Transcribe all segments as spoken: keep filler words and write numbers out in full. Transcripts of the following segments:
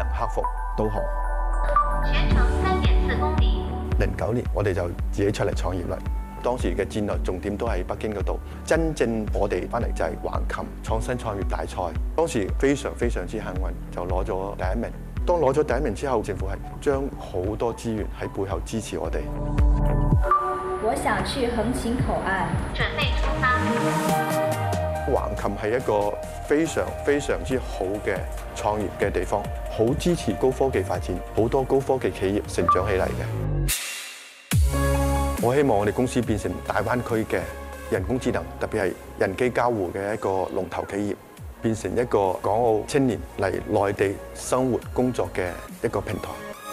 能克服導航。 全程三點四公里。 零九年我哋就自己出嚟創業啦。當時嘅戰略重點都喺北京嗰度，真正我哋翻嚟就係橫琴創新創業大賽。當時非常非常之幸運，就攞咗第一名。當攞咗第一名之後，政府係將好多資源喺背後支持我哋。 我想去橫琴口岸， 準備出發。 橫琴係一個非常非常之好嘅創業嘅地方，好支持高科技發展，好多高科技企業成長起嚟嘅。我希望我哋公司變成大灣區嘅人工智能，特別係人機交互嘅一個龍頭企業，變成一個港澳青年嚟內地生活工作嘅一個平台。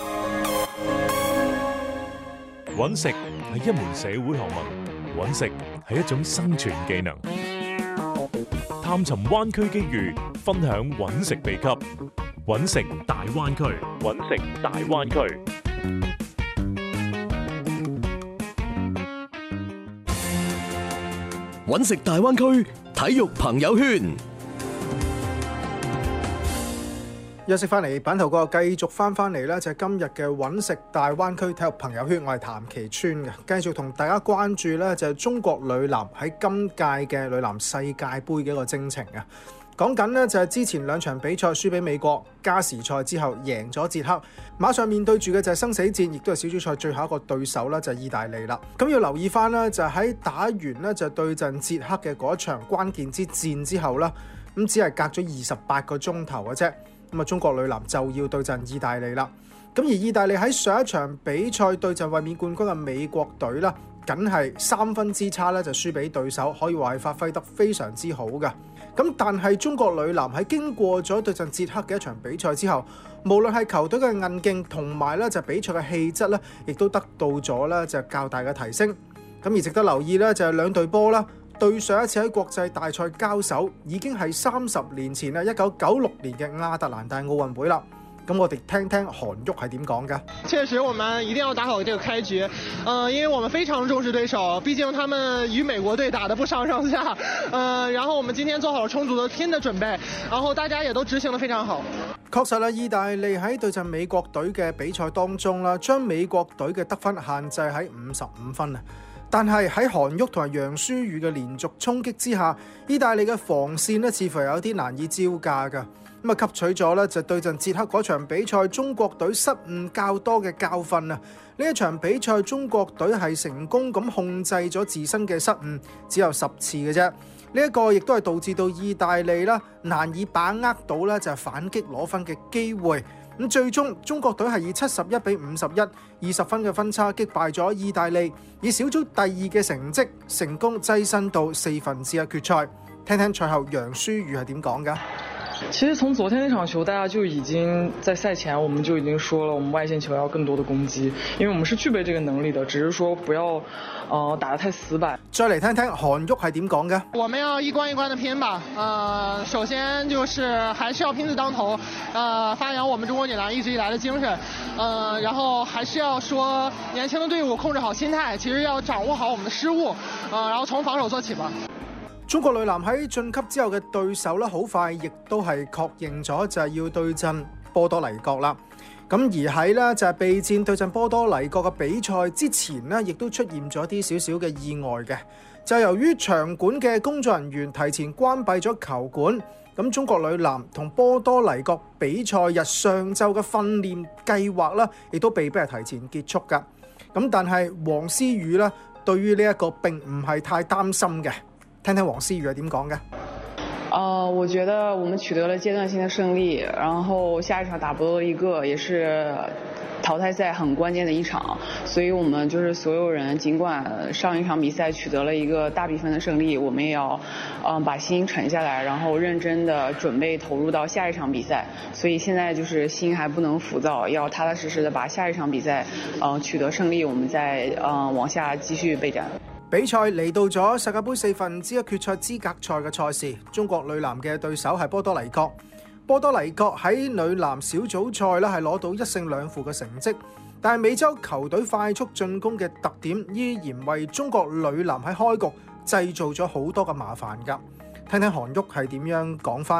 揾食係一門社會學問，揾食係一種生存技能。探尋灣區機遇，分享揾食秘笈。揾食大灣區，揾食大灣區。 揾食大灣區體育朋友圈。 休息翻嚟，版頭哥繼續翻翻嚟咧，就係今日嘅揾食大灣區體育朋友圈，我係譚其川嘅，繼續同大家關注咧就係中國女籃喺今屆嘅女籃世界盃嘅一個征程啊。講緊呢，就係之前兩場比賽輸俾美國，加時賽之後贏咗捷克，馬上面對住嘅就係生死戰，亦都係小組賽最後一個對手啦，就係意大利啦。咁要留意翻啦，就喺打完呢，就對陣捷克嘅嗰場關鍵之戰之後啦，咁只係隔咗二十八個鐘頭嘅啫。咁啊，中國女籃就要對陣意大利啦。咁而意大利喺上一場比賽對陣衛冕冠軍嘅美國隊啦，僅係三分之差咧就輸俾對手，可以話係發揮得非常之好㗎。咁但係中國女籃喺經過咗對陣捷克嘅一場比賽之後，無論係球隊嘅韌勁同埋咧就比賽嘅氣質咧，亦都得到咗咧就較大嘅提升。咁而值得留意咧就係兩隊波啦。對上一次喺國際大賽交手已經係三十年前啦，一九九六年嘅亞特蘭大奧運會啦。咁我哋聽聽韓旭係點講㗎？ 確實，我們一定要打好這個開局，呃，因為我們非常重視對手，畢竟他們與美國隊打得不相上下，呃，然後我們今天做好了充足的拼的準備，然後大家也都執行得非常好。 確實啦，意大利喺對陣美國隊嘅比賽當中啦，將美國隊嘅得分限制喺五十五分啊。但係喺韓旭同埋楊舒瑜嘅連續衝擊之下，意大利嘅防線咧似乎有啲難以招架㗎。咁啊，吸取咗咧就對陣捷克嗰場比賽，中國隊失誤較多嘅教訓啊！呢一場比賽，中國隊係成功咁控制咗自身嘅失誤，只有十次嘅啫。呢一個亦都係導致到意大利啦難以把握到咧就係反擊攞分嘅機會。咁最終中國隊係以七十一比五十一，二十分嘅分差擊敗咗意大利，以小組第二嘅成績成功躋身到四分之一決賽。聽聽賽後楊舒瑜係點講㗎？ 其實從昨天那場球，大家就已經在賽前我們就已經說了，我們外線球要更多的攻擊，因為我們是具備這個能力的，只是說不要，呃，打得太死板。 再嚟聽聽韓旭係點講嘅？ 我們要一關一關的拼吧，呃，首先就是還是要拼字當頭，呃，發揚我們中國女籃一直以來的精神，呃，然後還是要說年輕的隊伍控制好心態，其實要掌握好我們的失誤，呃，然後從防守做起吧。 中國女籃喺晉級之後嘅對手咧，好快亦都係確認咗就係要對陣波多黎各啦。咁而喺咧就係備戰對陣波多黎各嘅比賽之前呢，亦都出現咗啲少少嘅意外嘅。就由於場館嘅工作人員提前關閉咗球館，咁中國女籃同波多黎各比賽日上晝嘅訓練計劃啦，亦都被迫係提前結束㗎。咁但係黃思雨咧，對於呢一個並唔係太擔心嘅。聽聽黃思雨係點講嘅？ 呃，我覺得我們取得了階段性的勝利，然後下一場打波多黎各也是淘汰賽很關鍵的一場，所以我們就是所有人，儘管上一場比賽取得了一個大比分的勝利，我們也要嗯、呃、把心沉下來，然後認真的準備投入到下一場比賽。所以現在就是心還不能浮躁，要踏踏實實的把下一場比賽嗯、呃、取得勝利，我們再嗯、呃、往下繼續備戰。 比賽嚟到咗世界盃四分之一決賽資格賽嘅賽事，中國女籃嘅對手係波多黎各。波多黎各喺女籃小組賽咧係攞到一勝兩負嘅成績，但係美洲球隊快速進攻嘅特點依然為中國女籃喺開局製造咗好多嘅麻煩㗎。聽聽韓旭係點樣講翻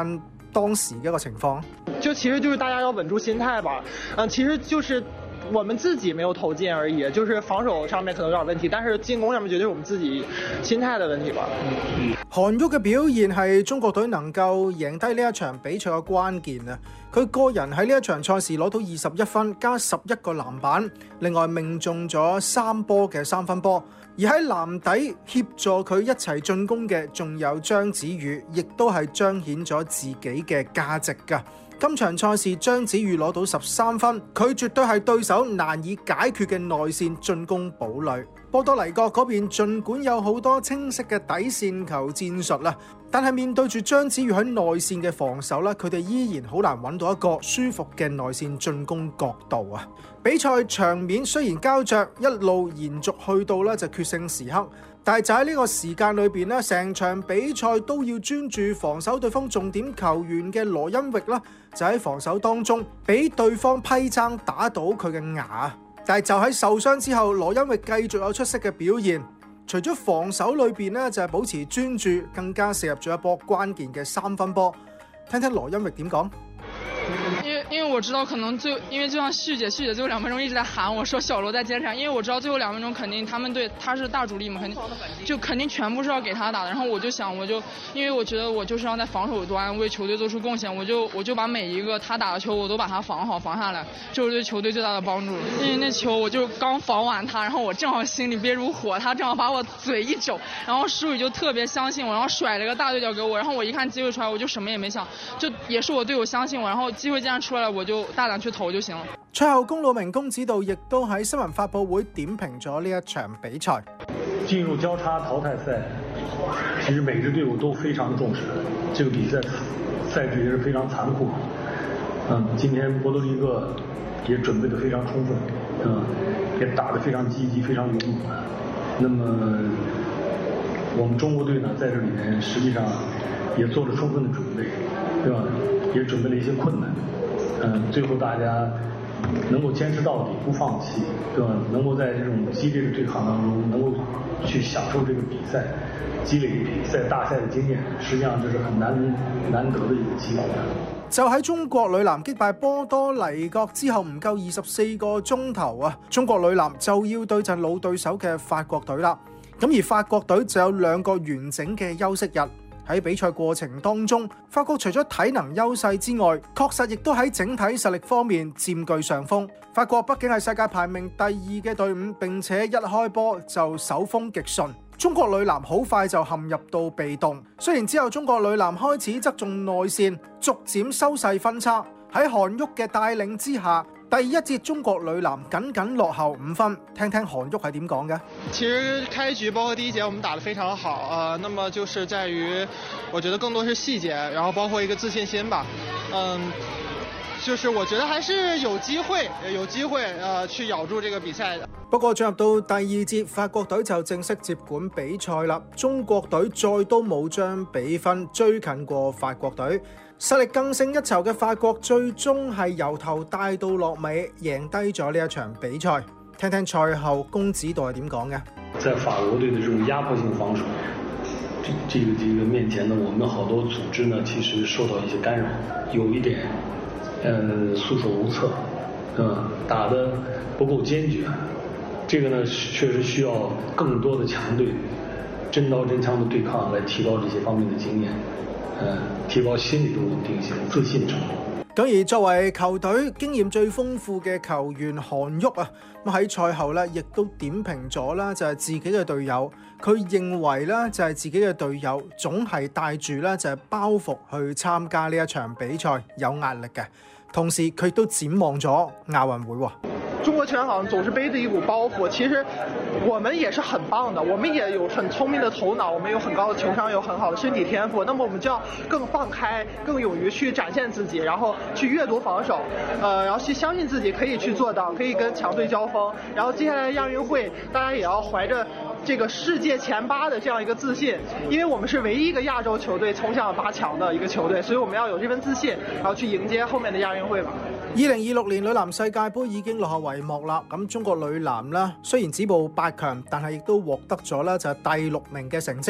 當時嘅一個情況？ 就其實就是大家要穩住心態吧，嗯，其實就是我們自己沒有投進而已，就是防守上面可能有點問題，但是進攻上面絕對係我們自己心態的問題吧。 韓旭嘅表現係中國隊能夠贏低呢一場比賽嘅關鍵啊！佢個人喺呢一場賽事攞到二十一分加十一個籃板，另外命中咗三波嘅三分波。而喺籃底協助佢一齊進攻嘅仲有張子宇，亦都係彰顯咗自己嘅價值㗎。今場賽事張子宇攞到十三分，佢絕對係對手難以解決嘅內線進攻堡壘。波多黎各嗰邊儘管有好多清晰嘅底線球戰術啦，但係面對住張子宇喺內線嘅防守啦，佢哋依然好難揾到一個舒服嘅內線進攻角度啊！比賽場面雖然膠着，一路延續去到咧就決勝時刻，但係就喺呢個時間裏邊咧，成場比賽都要專注防守對方重點球員嘅羅恩域啦，就喺防守當中俾對方批踭打到佢嘅牙。但係就喺受傷之後，羅恩域繼續有出色嘅表現。除咗防守裏邊咧，就係保持專注，更加射入咗一波關鍵嘅三分波。聽聽羅恩域點講。 因為因為我知道可能最因為就像旭姐旭姐最後兩分鐘一直在喊我說小羅在堅持，因為我知道最後兩分鐘肯定他們隊他是大主力嘛，肯定就肯定全部是要給他打的。然後我就想我就因為我覺得我就是要在防守端為球隊做出貢獻，我就我就把每一個他打的球我都把他防好防下來，這是對球隊最大的幫助。因為那球我就剛防完他，然後我正好心裏憋如火，他正好把我嘴一肘，然後舒宇就特別相信我，然後甩了個大對角給我，然後我一看機會出來我就什麼也沒想，就也是我隊友相信我，然後機會既然出來我就大膽去投就行了。 賽後龔魯鳴公指導亦都喺新聞發佈會點評咗呢一場比賽。 進入交叉淘汰賽，其實每支隊伍都非常重視這個比賽，賽局也是非常殘酷。嗯，今天波多黎各也準備得非常充分，嗯，也打得非常積極，非常勇猛。那麼我們中國隊呢，在這裏面實際上也做了充分的準備，對吧？也準備了一些困難。嗯，最後大家能夠堅持到底，不放棄，對吧？能夠在這種激烈的對抗當中，能夠去享受這個比賽，積累比賽大賽的經驗，實際上這是很難難得的一個機會。 就喺中國女籃擊敗波多黎各之後唔夠二十四個鐘頭啊，中國女籃就要對陣老對手嘅法國隊啦。咁而法國隊就有兩個完整嘅休息日。喺比賽過程當中，法國除咗體能優勢之外，確實亦都喺整體實力方面佔據上風。法國畢竟係世界排名第二嘅隊伍，並且一開波就手風極順。中國女籃好快就陷入到被動，雖然之後中國女籃開始側重內線，逐漸收細分差。喺韓旭嘅帶領之下，第一節中國女籃僅僅落後五分。聽聽韓旭係點講嘅。 其實開局包括第一節我們打得非常好啊、呃，那麼就是在於我覺得更多是細節，然後包括一個自信心吧。嗯，就是我覺得還是有機會有機會呃去咬住這個比賽的。 不過進入到第二節，法國隊就正式接管比賽啦。中國隊再都冇將比分追近過法國隊。實力更勝一籌嘅法國最終係由頭帶到落尾，贏低咗呢一場比賽。聽聽賽後龔指導係點講嘅。 在法國隊的這種壓迫性防守，這這個這個面前呢，我們好多組織呢，其實受到一些干擾，有一點，呃，束手無策，嗯，打得不夠堅決。這個呢，確實需要更多的強隊，真刀真槍的對抗，來提高這些方面的經驗。提高心理的穩定性、自信程度。 咁而作為球隊經驗最豐富嘅球員韓旭啊，咁喺賽後咧，亦都點評咗啦，就係自己嘅隊友。佢認為咧，就係自己嘅隊友總係帶住咧就係包袱去參加呢一場比賽，有壓力嘅。同時佢亦都展望咗亞運會喎。 中國球員好像總是背着一股包袱，其實我們也是很棒的，我們也有很聰明的頭腦，我們有很高的球商，有很好的身體天賦。那麼我們就要更放開，更勇於去展現自己，然後去閱讀防守，呃，然後去相信自己可以去做到，可以跟強隊交鋒。然後接下來亞運會，大家也要懷着這個世界前八的這樣一個自信，因為我們是唯一一個亞洲球隊衝向八強的一個球隊，所以我們要有這份自信，然後去迎接後面的亞運會吧。 二零二六年女籃世界盃已經落後帷幕啦，咁中國女籃啦，雖然止步八強，但係亦都獲得咗啦就係第六名嘅成績。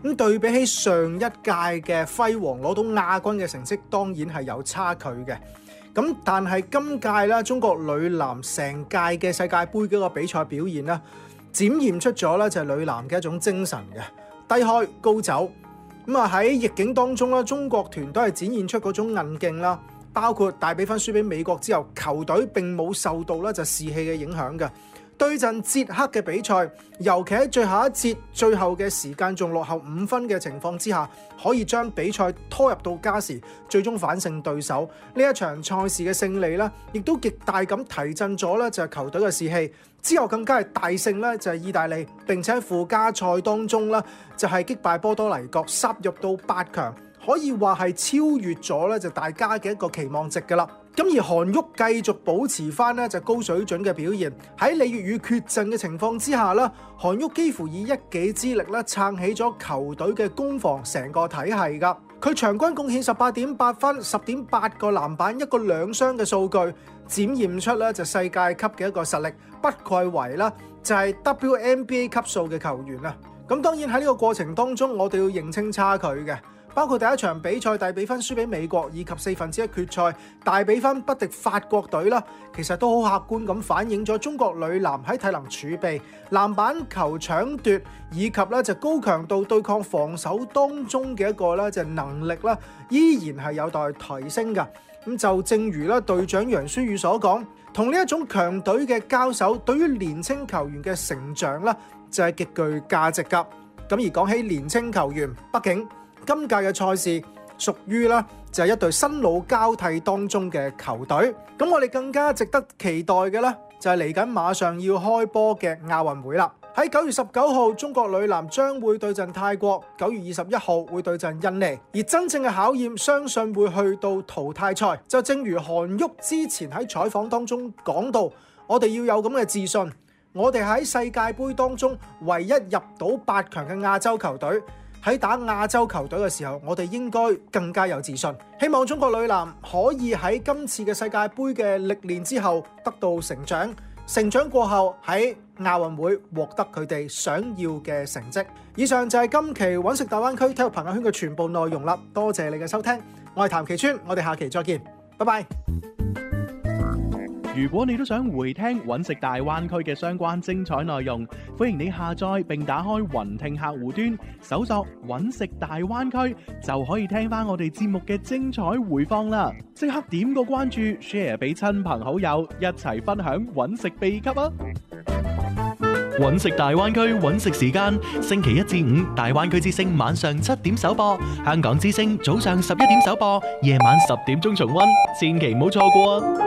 咁對比起上一屆嘅輝煌攞到亞軍嘅成績，當然係有差距嘅。咁但係今屆啦，中國女籃成屆嘅世界盃嗰個比賽表現啦，展現出咗咧就係女籃嘅一種精神嘅，低開高走。咁啊喺逆境當中啦，中國團都係展現出嗰種韌勁啦，包括大比分輸俾美國之後，球隊並冇受到咧就士氣嘅影響嘅。對陣捷克嘅比賽，尤其喺最後一節最後嘅時間仲落後五分嘅情況之下，可以將比賽拖入到加時，最終反勝對手。呢一場賽事嘅勝利咧，亦都極大咁提振咗咧就係球隊嘅士氣。之後更加係大勝咧就係意大利，並且喺附加賽當中咧就係擊敗波多黎各，殺入到八強，可以話係超越咗咧就大家嘅一個期望值㗎啦。咁而韓旭繼續保持翻咧就高水準嘅表現，喺李月宇缺陣嘅情況之下咧，韓旭幾乎以一己之力咧撐起咗球隊嘅攻防成個體系㗎。佢場均貢獻十八點八分、十點八個籃板、一個兩雙嘅數據，展現出咧就世界級嘅一個實力，不愧為啦就係 W N B A 級數嘅球員啊！咁當然喺呢個過程當中，我哋要認清差距嘅。包括第一場比賽大比分輸俾美國，以及四分之一決賽大比分不敵法國隊啦，其實都好客觀咁反映咗中國女籃喺體能儲備、籃板球搶奪以及咧就高強度對抗防守當中嘅一個咧就能力啦，依然係有待提升㗎。咁就正如咧隊長楊舒宇所講，同呢一種強隊嘅交手，對於年青球員嘅成長啦，就係極具價值㗎。咁而講起年青球員，畢竟今屆嘅賽事屬於啦就係一隊新老交替當中嘅球隊，咁我哋更加值得期待嘅咧就係嚟緊馬上要開波嘅亞運會啦。喺九月十九號，中國女籃將會對陣泰國；九月二十一號會對陣印尼。而真正嘅考驗，相信會去到淘汰賽。就正如韓旭之前喺採訪當中講到，我哋要有咁嘅自信，我哋喺世界盃當中唯一入到八強嘅亞洲球隊。喺打亞洲球隊嘅時候，我哋應該更加有自信。希望中國女籃可以喺今次嘅世界盃嘅歷練之後得到成長，成長過後喺亞運會獲得佢哋想要嘅成績。以上就係今期揾食大灣區體育朋友圈嘅全部內容啦。多謝你嘅收聽，我係譚其川，我哋下期再見，拜拜。 如果你都想回聽揾食大灣區嘅相關精彩內容，歡迎你下載並打開雲聽客戶端，搜索揾食大灣區，就可以聽翻我哋節目嘅精彩回放啦！即刻點個關注 ，share 俾親朋好友，一齊分享揾食秘笈啊！ 揾食大灣區揾食時間，星期一至五大灣區之聲晚上七點首播，香港之聲早上十一點首播，夜晚十點鐘重溫，千祈唔好錯過啊！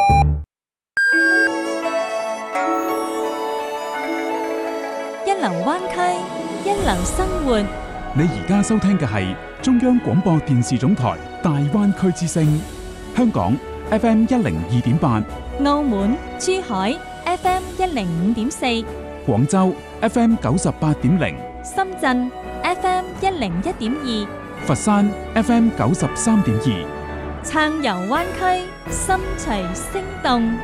一流灣區，一流生活。 你而家收聽嘅係中央廣播電視總台大灣區之聲，香港 F M 一零二點八， 澳門、珠海 F M 一零五點四， 廣州 F M 九十八點零， 深圳 F M 一零一點二， 佛山 F M 九十三點二。 暢遊灣區，心隨聲動。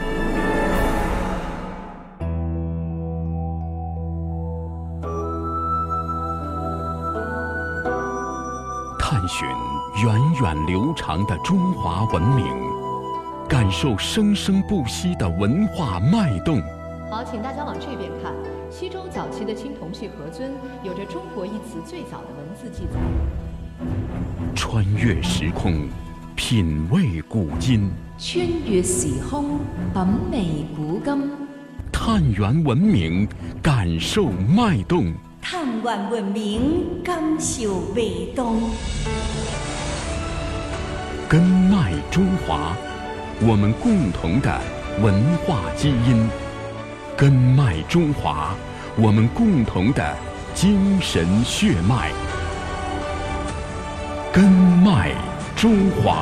探寻源远流长的中华文明，感受生生不息的文化脉动。 好，请大家往这边看。西周早期的青铜器盒尊有着中国一词最早的文字记载。 穿越时空，品味古今。 穿越時空，品味古今。 探源文明，感受脉動。 探源文明，感受味動。 根脈中華，我們共同的文化基因。根脈中華，我們共同的精神血脈。根脈中華。